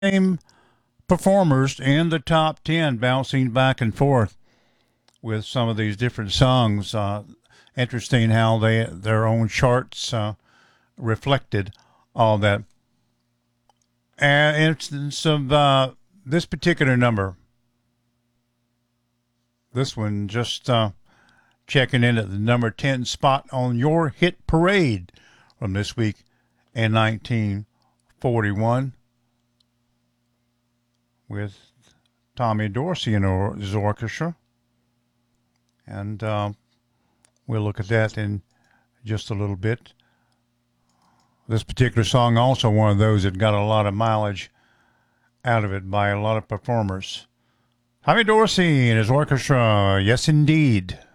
same performers in the top 10, bouncing back and forth with some of these different songs. Interesting how their own charts reflected all that. And instance of this particular number, this one just checking in at the number 10 spot on your hit parade from this week in 1941 with Tommy Dorsey and his orchestra. And we'll look at that in just a little bit. This particular song also one of those that got a lot of mileage out of it by a lot of performers. Tommy Dorsey and his orchestra, yes indeed.